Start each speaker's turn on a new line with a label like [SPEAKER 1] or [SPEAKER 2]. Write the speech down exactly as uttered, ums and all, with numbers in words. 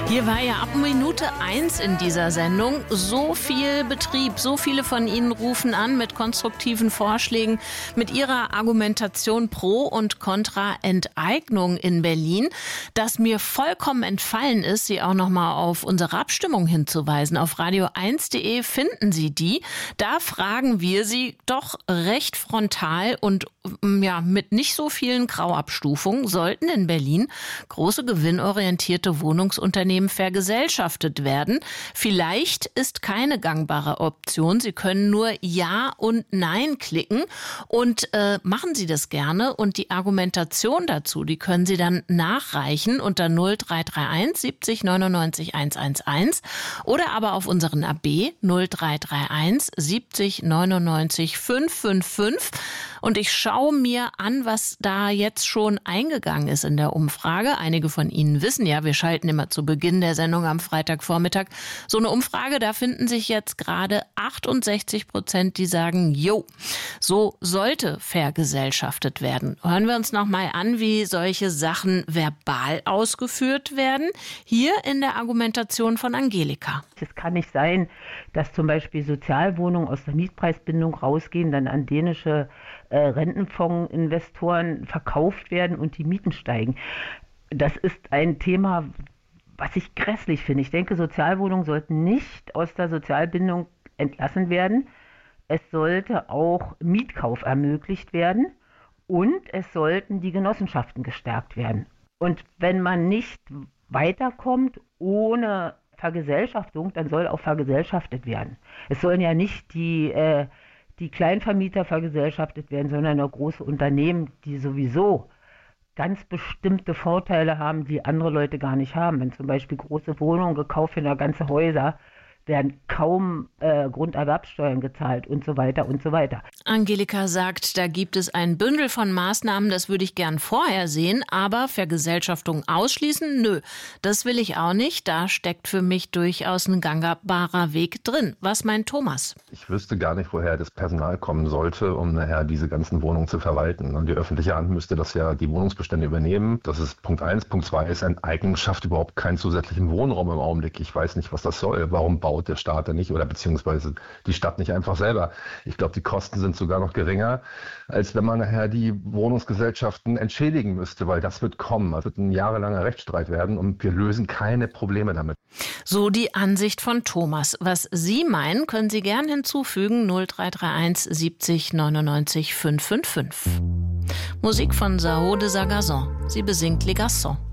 [SPEAKER 1] Hier war ja ab Minute eins in dieser Sendung so viel Betrieb. So viele von Ihnen rufen an mit konstruktiven Vorschlägen, mit ihrer Argumentation pro und contra Enteignung in Berlin, dass mir vollkommen entfallen ist, Sie auch noch mal auf unsere Abstimmung hinzuweisen. Auf radio eins punkt de finden Sie die. Da fragen wir Sie doch recht frontal und ja, mit nicht so vielen Grauabstufungen, sollten in Berlin große gewinnorientierte Wohnungsunternehmen vergesellschaftet werden. Vielleicht ist keine gangbare Option. Sie können nur Ja und Nein klicken und äh, machen Sie das gerne. Und die Argumentation dazu, die können Sie dann nachreichen unter null drei drei eins siebzig neunundneunzig hundertelf oder aber auf unseren A B null drei drei eins siebzig neunundneunzig fünfhundertfünfundfünfzig. Und ich schaue mir an, was da jetzt schon eingegangen ist in der Umfrage. Einige von Ihnen wissen ja, wir schalten immer zu Beginn der Sendung am Freitagvormittag so eine Umfrage. Da finden sich jetzt gerade achtundsechzig Prozent, die sagen, jo, so sollte vergesellschaftet werden. Hören wir uns noch mal an, wie solche Sachen verbal ausgeführt werden. Hier in der Argumentation von Angelika.
[SPEAKER 2] Es kann nicht sein, dass zum Beispiel Sozialwohnungen aus der Mietpreisbindung rausgehen, dann an dänische äh, Rentenfondsinvestoren verkauft werden und die Mieten steigen. Das ist ein Thema, was ich grässlich finde. Ich denke, Sozialwohnungen sollten nicht aus der Sozialbindung entlassen werden. Es sollte auch Mietkauf ermöglicht werden und es sollten die Genossenschaften gestärkt werden. Und wenn man nicht weiterkommt ohne Vergesellschaftung, dann soll auch vergesellschaftet werden. Es sollen ja nicht die, äh, die Kleinvermieter vergesellschaftet werden, sondern nur große Unternehmen, die sowieso ganz bestimmte Vorteile haben, die andere Leute gar nicht haben. Wenn zum Beispiel große Wohnungen gekauft werden, ganze Häuser, werden kaum äh, Grunderwerbsteuern gezahlt und so weiter und so weiter.
[SPEAKER 1] Angelika sagt, da gibt es ein Bündel von Maßnahmen, das würde ich gern vorher sehen, aber Vergesellschaftung ausschließen, nö, das will ich auch nicht. Da steckt für mich durchaus ein gangbarer Weg drin. Was meint Thomas?
[SPEAKER 3] Ich wüsste gar nicht, woher das Personal kommen sollte, um nachher diese ganzen Wohnungen zu verwalten. Und die öffentliche Hand müsste das ja die Wohnungsbestände übernehmen. Das ist Punkt eins. Punkt zwei ist, Enteignung schafft überhaupt keinen zusätzlichen Wohnraum im Augenblick. Ich weiß nicht, was das soll. Warum baut der Staat da nicht oder beziehungsweise die Stadt nicht einfach selber? Ich glaube, die Kosten sind sogar noch geringer, als wenn man nachher die Wohnungsgesellschaften entschädigen müsste, weil das wird kommen. Das wird ein jahrelanger Rechtsstreit werden und wir lösen keine Probleme damit.
[SPEAKER 1] So die Ansicht von Thomas. Was Sie meinen, können Sie gern hinzufügen. null drei drei eins siebzig neunundneunzig fünfhundertfünfundfünfzig. Musik von Sao de Sagazon. Sie besingt Les Garçons.